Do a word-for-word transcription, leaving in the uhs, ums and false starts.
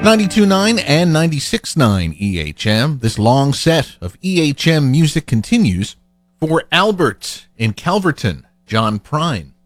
ninety-two point nine and ninety-six point nine E H M. This long set of E H M music continues. For Albert in Calverton, John Prine.